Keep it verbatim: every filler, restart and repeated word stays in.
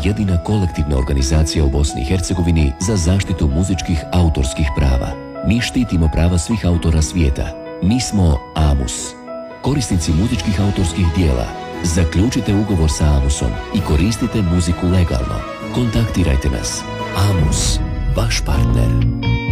jedina kolektivna organizacija u Bosni i Hercegovini za zaštitu muzičkih autorskih prava. Mi štitimo prava svih autora svijeta. Mi smo AMUS. Korisnici muzičkih autorskih dijela, zaključite ugovor sa AMUSom i koristite muziku legalno. Kontaktirajte nas. AMUS, vaš partner.